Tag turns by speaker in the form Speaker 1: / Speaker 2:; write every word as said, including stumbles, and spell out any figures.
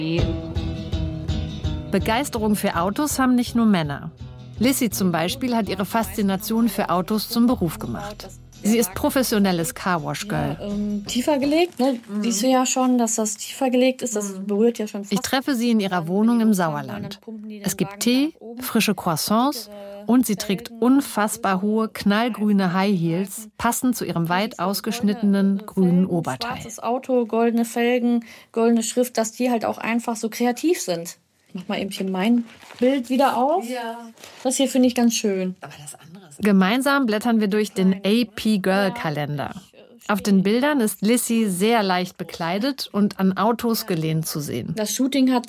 Speaker 1: Begeisterung für Autos haben nicht nur Männer. Lissy zum Beispiel hat ihre Faszination für Autos zum Beruf gemacht. Sie ist professionelles Carwash-Girl.
Speaker 2: Ja, ähm, tiefer gelegt, ne? Mhm. Siehst du ja schon, dass das tiefer gelegt ist. Das berührt ja schon fast.
Speaker 1: Ich treffe sie in ihrer Wohnung im Sauerland. Es gibt Tee, frische Croissants und sie trägt unfassbar hohe, knallgrüne High Heels, passend zu ihrem weit ausgeschnittenen grünen Oberteil.
Speaker 2: Schwarzes Auto, goldene Felgen, goldene Schrift, dass die halt auch einfach so kreativ sind. Ich mach mal eben hier mein Bild wieder auf. Ja. Das hier finde ich ganz schön.
Speaker 1: Aber das andere ist Gemeinsam blättern wir durch den A P Girl Kalender. Auf den Bildern ist Lissy sehr leicht bekleidet und an Autos gelehnt zu sehen.
Speaker 2: Das Shooting hat